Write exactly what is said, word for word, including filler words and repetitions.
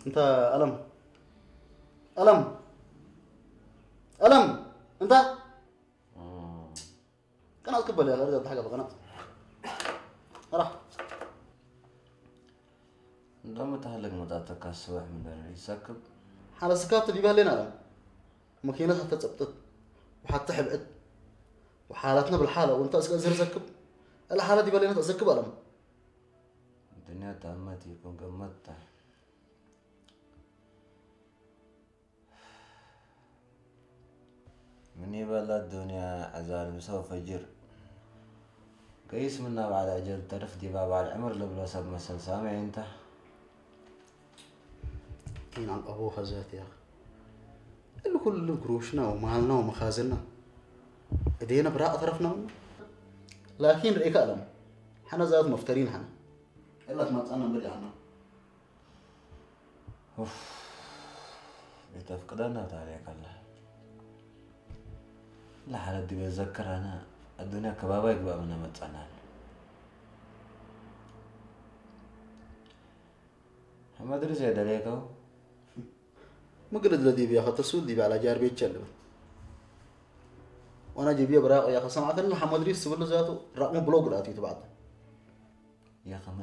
انت ألم ألم ألم انت كان أتقبل يا غير حاجة بقناة راح لما تهلك مداتك السواح من يسكب حال سكات اللي بالنا ألم ماكينتها تتثبت وحتى حبعت وحالتنا بالحالة وانت أسكت زر سكب الحالة دي بالنا تسكب ألم الدنيا تأمتي يكون قمتها من يبلى الدنيا عزال مسوى فجر قيس منا بعد أجل ترف دي باب على العمر لبلو سب مسل سامع انت كين عن أبوها ذات يا أخي اللي كل قروشنا ومالنا ومخازننا إدينا براء طرفنا منه لكن رأيك ألم حنا زاد مفترين حنا إلا تمتعنا نبري عنا اوف بتفقدنا عليك الله لا حالة دي بتذكر أنا الدنيا كبابا يقبأ منا متعنان ما أدري زي دليكو ما قلت لدي بيا خاطر سود دي على جار بيت شلبت وانا جيبيه براء يا اخي سمعت ان محمد ريس سبل ذاته رقم بلوغ راتي تبعته يا أخي